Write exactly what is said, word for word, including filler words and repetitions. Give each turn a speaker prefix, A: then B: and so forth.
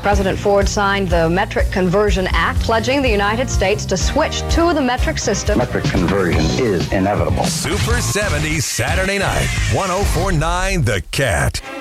A: President Ford signed the Metric Conversion Act, pledging the United States to switch to the metric system.
B: Metric conversion is inevitable.
C: Super seventies Saturday night, one oh four point nine The Cat.